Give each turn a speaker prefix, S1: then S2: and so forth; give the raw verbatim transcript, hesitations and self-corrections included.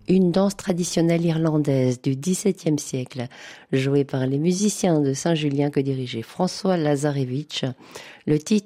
S1: Une danse traditionnelle irlandaise du dix-septième siècle, jouée par les musiciens de Saint-Julien que dirigeait François Lazarevitch. Le titre